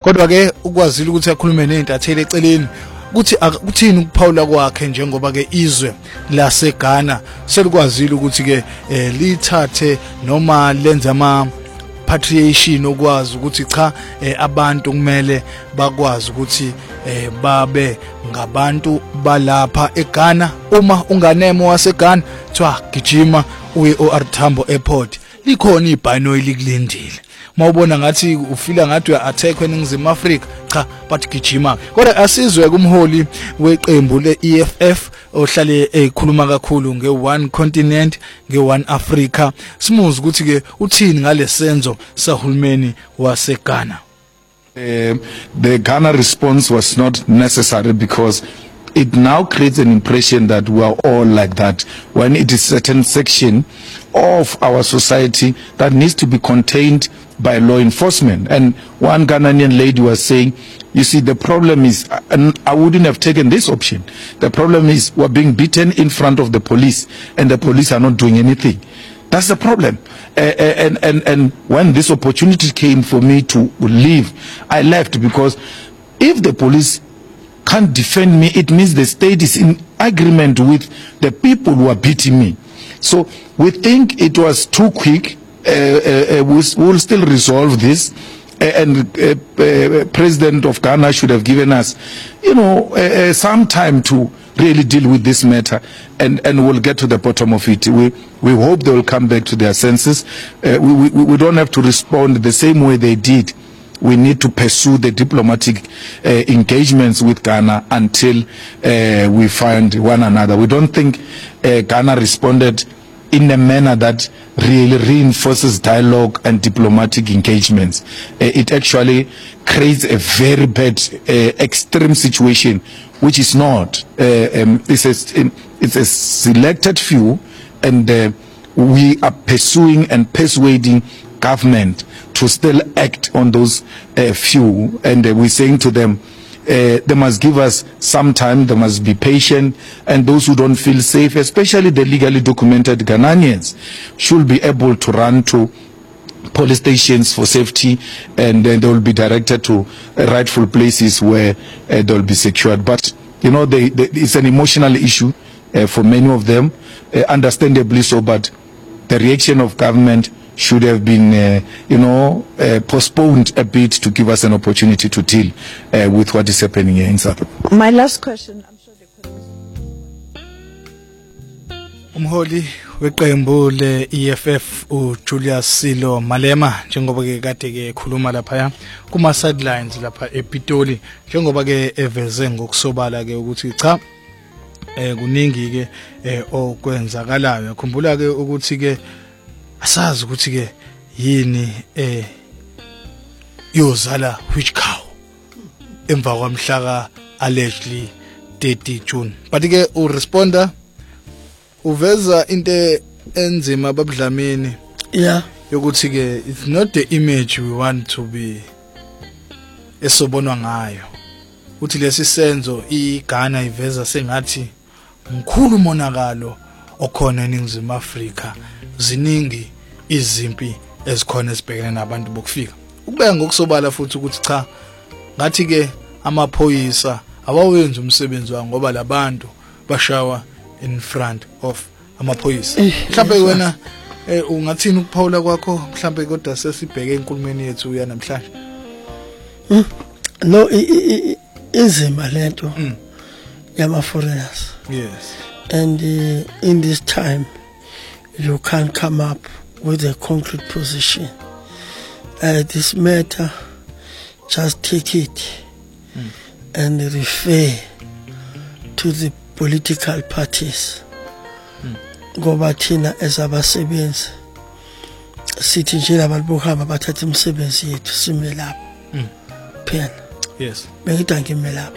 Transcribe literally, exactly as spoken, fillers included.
kodwa ke ukwazile ukuthi akhulume nezintatheli eceleni ukuthi ukuthini ukuphawula kwakhe njengoba ke izwe laseGhana selikwazile ukuthi ke lithathe noma lenze ama patriation okwazi ukuthi cha abantu kumele bakwazi ukuthi babe ngabantu balapha eGhana. Uma unganemo waseGhana thwa gijima uye oR Tambo Airport, likhona ibhano elikulindile. Mawubona ngathi ufila ngathi uya attack eNingizimu Afrika, cha bathi gijima. Kodwa asizwe kumholi weqembu leE F F ohlale ekhuluma kakhulu nge-one continent nge-one Africa, simuzi ukuthi ke uthini ngalesenzo sahulumeni waseGhana. Um, the Ghana response was not necessary because it now creates an impression that we are all like that, when it is certain section of our society that needs to be contained by law enforcement. And one Ghanaian lady was saying, you see, the problem is, and I wouldn't have taken this option. The problem is we're being beaten in front of the police and the police are not doing anything. That's the problem. Uh, and, and, and when this opportunity came for me to leave, I left because if the police can't defend me, it means the state is in agreement with the people who are beating me. So we think it was too quick. Uh, uh, uh, we'll, we'll still resolve this. Uh, and uh, uh, President of Ghana should have given us, you know, uh, uh, some time to really deal with this matter, and, and we'll get to the bottom of it. We, we hope they will come back to their senses. Uh, we, we, we don't have to respond the same way they did. We need to pursue the diplomatic uh, engagements with Ghana until uh, we find one another. We don't think uh, Ghana responded in a manner that really reinforces dialogue and diplomatic engagements. Uh, it actually creates a very bad, uh, extreme situation, which is not. Uh, um, it's, a, it's a selected few, and uh, we are pursuing and persuading government to still act on those uh, few, and uh, we're saying to them, Uh, they must give us some time, they must be patient, and those who don't feel safe, especially the legally documented Ghanaians, should be able to run to police stations for safety, and then they will be directed to uh, rightful places where uh, they will be secured. But, you know, they, they, it's an emotional issue uh, for many of them, uh, understandably so, but the reaction of government should have been, uh, you know, uh, postponed a bit to give us an opportunity to deal uh, with what is happening here in South Africa. My last question, I'm sure they could. Umholi weqembu le-E F F uJulius Silo Malema njengoba ke kade ke ekhuluma lapha kuma sidelines lapha ePitoli, njengoba ke eveze ngokusobala ke ukuthi cha eh kuningi ke eh okwenzakalayo. Khumbula ke ukuthi ke asazi ukuthi ke yini eh yozala which cow emva kwamhla ka allegedly thirty June. But ke u responder uveza into enzima babudlamini, yeah, yokuthi ke it's not the image we want to be esobonwa ngayo. Uthi lesi senzo iGhana iveza sengathi mkhulu monakalo okhona eNingizimu Afrika, ziningi izimpi ezikhona esibhekene nabantu bokufika. Ukubeka ngokusobala futhi ukuthi cha ngathi ke amaphoyisa abawenza umsebenzi wabo ngoba labantu bashawa in front of amaphoyisa. Mhlawumbe wena eh ungathini ukuphawula kwakho mhlawumbe kodwa sesibheke enkulumeni yethu ya namhlanje? No, inzima lento yama foreigners. Yes. And uh, in this time you can't come up with a concrete position. Uh, this matter, just take it mm. and refer to the political parties. Ngoba thina ezabasebenzi sithi nje abantu bohamba bathatha imisebenzi yethu sime lapho. Phela. Yes. Bengithi angime lapho.